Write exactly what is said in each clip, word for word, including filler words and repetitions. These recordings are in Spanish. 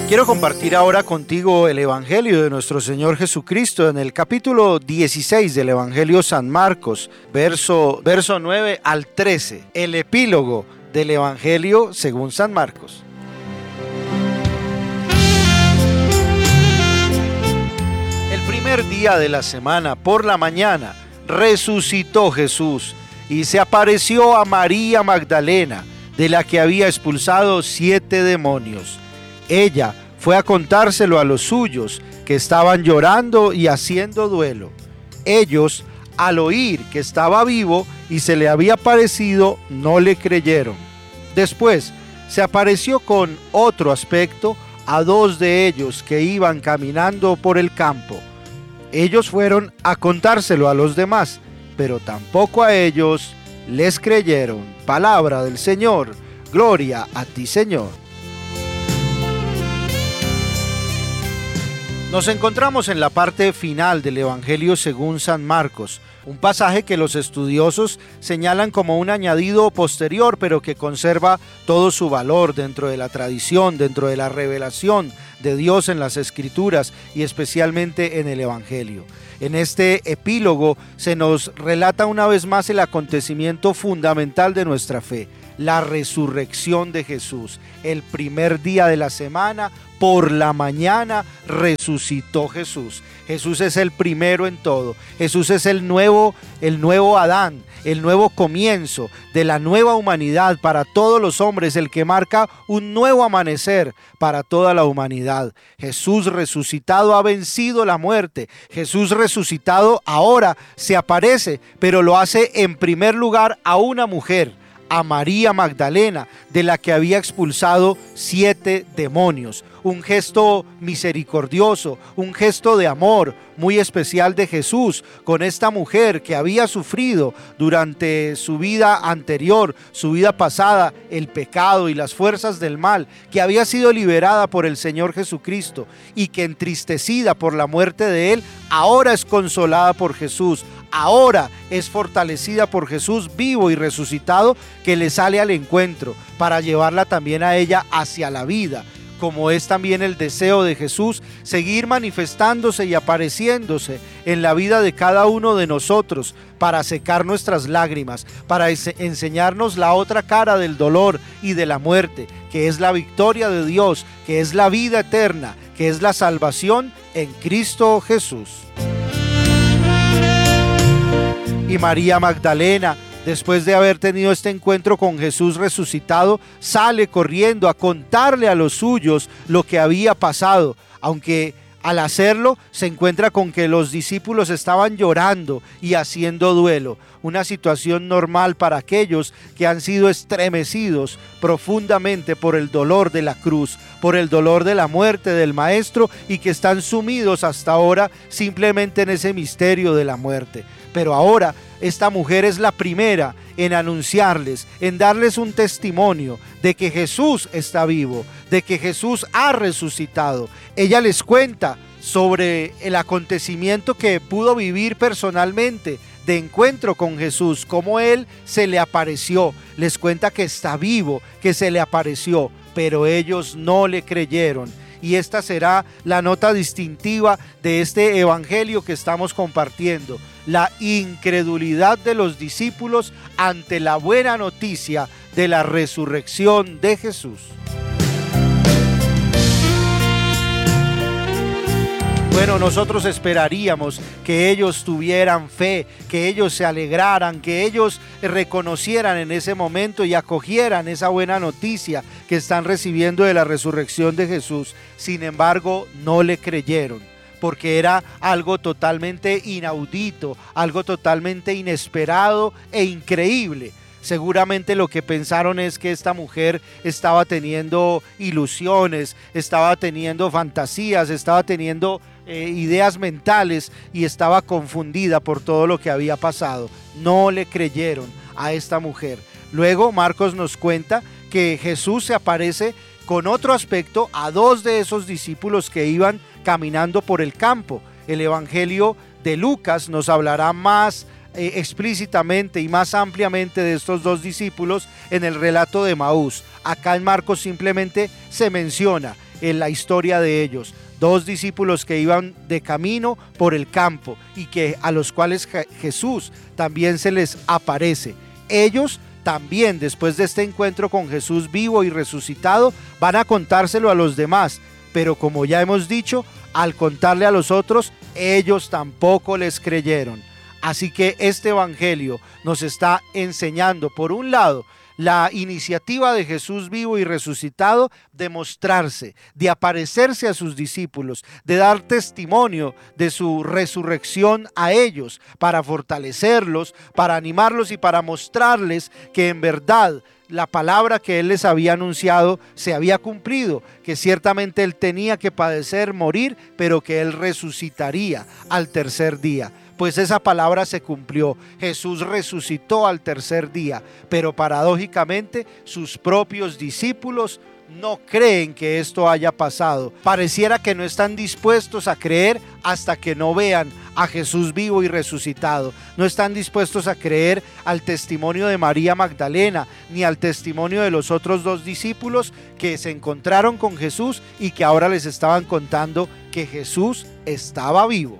Quiero compartir ahora contigo el Evangelio de nuestro Señor Jesucristo en el capítulo dieciséis del Evangelio San Marcos, verso, verso nueve al trece, el epílogo del Evangelio según San Marcos. El primer día de la semana, por la mañana, resucitó Jesús y se apareció a María Magdalena, de la que había expulsado siete demonios. Ella fue a contárselo a los suyos, que estaban llorando y haciendo duelo. Ellos, al oír que estaba vivo y se le había aparecido, no le creyeron. Después se apareció con otro aspecto a dos de ellos que iban caminando por el campo. Ellos fueron a contárselo a los demás, pero tampoco a ellos les creyeron. Palabra del Señor. Gloria a ti, Señor. Nos encontramos en la parte final del Evangelio según San Marcos, un pasaje que los estudiosos señalan como un añadido posterior, pero que conserva todo su valor dentro de la tradición, dentro de la revelación de Dios en las Escrituras y especialmente en el Evangelio. En este epílogo se nos relata una vez más el acontecimiento fundamental de nuestra fe, la resurrección de Jesús. El primer día de la semana, por la mañana, resucitó Jesús. Jesús es el primero en todo. Jesús es el nuevo, el nuevo Adán, el nuevo comienzo de la nueva humanidad para todos los hombres, el que marca un nuevo amanecer para toda la humanidad. Jesús resucitado ha vencido la muerte. Jesús resucitado ahora se aparece, pero lo hace en primer lugar a una mujer, a María Magdalena, de la que había expulsado siete demonios. Un gesto misericordioso, un gesto de amor muy especial de Jesús con esta mujer que había sufrido durante su vida anterior, su vida pasada, el pecado y las fuerzas del mal, que había sido liberada por el Señor Jesucristo y que, entristecida por la muerte de Él, ahora es consolada por Jesús. Ahora es fortalecida por Jesús vivo y resucitado, que le sale al encuentro para llevarla también a ella hacia la vida, como es también el deseo de Jesús, seguir manifestándose y apareciéndose en la vida de cada uno de nosotros para secar nuestras lágrimas, para enseñarnos la otra cara del dolor y de la muerte, que es la victoria de Dios, que es la vida eterna, que es la salvación en Cristo Jesús. Y María Magdalena, después de haber tenido este encuentro con Jesús resucitado, sale corriendo a contarle a los suyos lo que había pasado, aunque al hacerlo se encuentra con que los discípulos estaban llorando y haciendo duelo, una situación normal para aquellos que han sido estremecidos profundamente por el dolor de la cruz, por el dolor de la muerte del Maestro, y que están sumidos hasta ahora simplemente en ese misterio de la muerte. Pero ahora esta mujer es la primera en anunciarles, en darles un testimonio de que Jesús está vivo, de que Jesús ha resucitado. Ella les cuenta sobre el acontecimiento que pudo vivir personalmente de encuentro con Jesús, cómo Él se le apareció. Les cuenta que está vivo, que se le apareció, pero ellos no le creyeron. Y esta será la nota distintiva de este evangelio que estamos compartiendo: la incredulidad de los discípulos ante la buena noticia de la resurrección de Jesús. Bueno, nosotros esperaríamos que ellos tuvieran fe, que ellos se alegraran, que ellos reconocieran en ese momento y acogieran esa buena noticia que están recibiendo de la resurrección de Jesús. Sin embargo, no le creyeron, porque era algo totalmente inaudito, algo totalmente inesperado e increíble. Seguramente lo que pensaron es que esta mujer estaba teniendo ilusiones, estaba teniendo fantasías, estaba teniendo eh, ideas mentales y estaba confundida por todo lo que había pasado. No le creyeron a esta mujer. Luego Marcos nos cuenta que Jesús se aparece con otro aspecto a dos de esos discípulos que iban caminando por el campo. El Evangelio de Lucas nos hablará más eh, explícitamente y más ampliamente de estos dos discípulos en el relato de Maús. Acá en Marcos simplemente se menciona en la historia de ellos. Dos discípulos que iban de camino por el campo y que a los cuales Jesús también se les aparece. Ellos también, después de este encuentro con Jesús vivo y resucitado, van a contárselo a los demás, pero como ya hemos dicho, al contarle a los otros, ellos tampoco les creyeron. Así que este evangelio nos está enseñando, por un lado, la iniciativa de Jesús vivo y resucitado de mostrarse, de aparecerse a sus discípulos, de dar testimonio de su resurrección a ellos, para fortalecerlos, para animarlos y para mostrarles que en verdad la palabra que Él les había anunciado se había cumplido, que ciertamente Él tenía que padecer, morir, pero que Él resucitaría al tercer día. Pues esa palabra se cumplió. Jesús resucitó al tercer día, pero paradójicamente sus propios discípulos no creen que esto haya pasado. Pareciera que no están dispuestos a creer hasta que no vean a Jesús vivo y resucitado. No están dispuestos a creer al testimonio de María Magdalena, ni al testimonio de los otros dos discípulos que se encontraron con Jesús y que ahora les estaban contando que Jesús estaba vivo.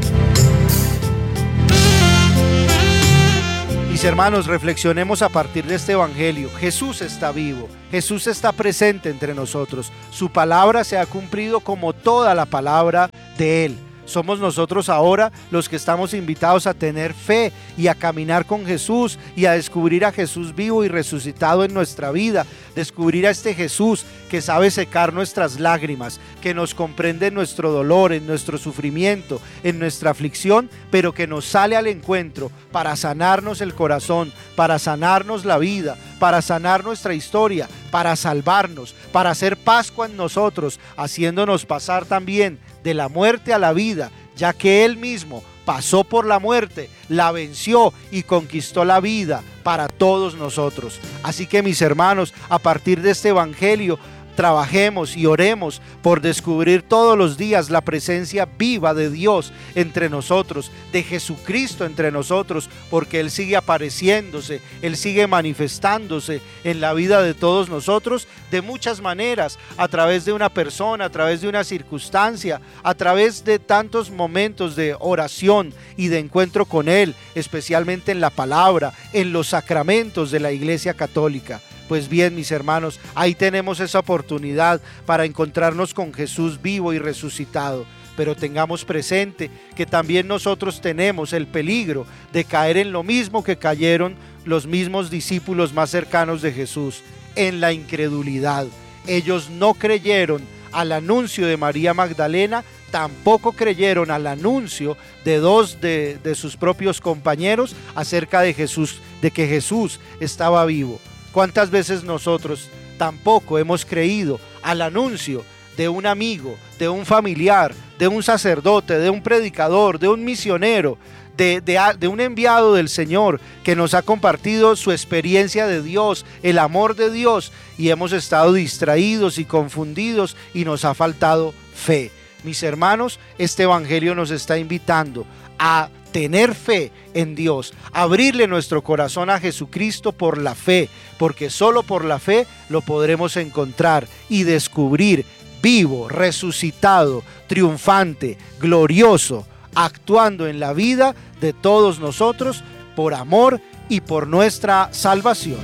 Mis hermanos, reflexionemos a partir de este evangelio. Jesús está vivo, Jesús está presente entre nosotros. Su palabra se ha cumplido como toda la palabra de Él. Somos nosotros ahora los que estamos invitados a tener fe y a caminar con Jesús y a descubrir a Jesús vivo y resucitado en nuestra vida. Descubrir a este Jesús que sabe secar nuestras lágrimas, que nos comprende en nuestro dolor, en nuestro sufrimiento, en nuestra aflicción, pero que nos sale al encuentro para sanarnos el corazón, para sanarnos la vida, para sanar nuestra historia, para salvarnos, para hacer Pascua en nosotros, haciéndonos pasar también de la muerte a la vida, ya que Él mismo pasó por la muerte, la venció y conquistó la vida para todos nosotros. Así que, mis hermanos, a partir de este evangelio, trabajemos y oremos por descubrir todos los días la presencia viva de Dios entre nosotros, de Jesucristo entre nosotros, porque Él sigue apareciéndose, Él sigue manifestándose en la vida de todos nosotros de muchas maneras, a través de una persona, a través de una circunstancia, a través de tantos momentos de oración y de encuentro con Él, especialmente en la palabra, en los sacramentos de la Iglesia Católica. Pues bien, mis hermanos, ahí tenemos esa oportunidad para encontrarnos con Jesús vivo y resucitado. Pero tengamos presente que también nosotros tenemos el peligro de caer en lo mismo que cayeron los mismos discípulos más cercanos de Jesús, en la incredulidad. Ellos no creyeron al anuncio de María Magdalena, tampoco creyeron al anuncio de dos de, de sus propios compañeros acerca de Jesús, de que Jesús estaba vivo. ¿Cuántas veces nosotros tampoco hemos creído al anuncio de un amigo, de un familiar, de un sacerdote, de un predicador, de un misionero, de, de, de un enviado del Señor que nos ha compartido su experiencia de Dios, el amor de Dios, y hemos estado distraídos y confundidos y nos ha faltado fe? Mis hermanos, este evangelio nos está invitando a tener fe en Dios, abrirle nuestro corazón a Jesucristo por la fe, porque solo por la fe lo podremos encontrar y descubrir vivo, resucitado, triunfante, glorioso, actuando en la vida de todos nosotros por amor y por nuestra salvación.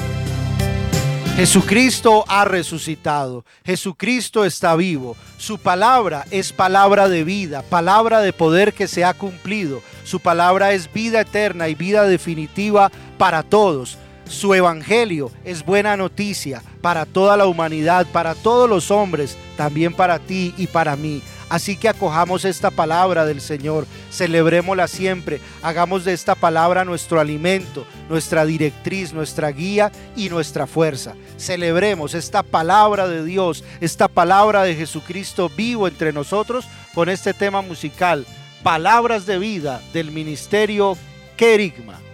Jesucristo ha resucitado, Jesucristo está vivo, su palabra es palabra de vida, palabra de poder que se ha cumplido, su palabra es vida eterna y vida definitiva para todos. Su evangelio es buena noticia para toda la humanidad, para todos los hombres, también para ti y para mí. Así que acojamos esta palabra del Señor, celebrémosla siempre, hagamos de esta palabra nuestro alimento, nuestra directriz, nuestra guía y nuestra fuerza. Celebremos esta palabra de Dios, esta palabra de Jesucristo vivo entre nosotros con este tema musical, Palabras de Vida del Ministerio Querigma.